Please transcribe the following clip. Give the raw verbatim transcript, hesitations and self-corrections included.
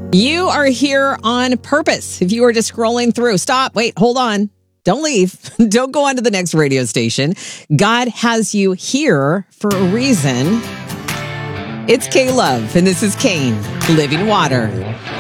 You are here on purpose. If you are just scrolling through, stop, wait, hold on. Don't leave. Don't go on to the next radio station. God has you here for a reason. It's K-Love, and this is Kane, Living Water.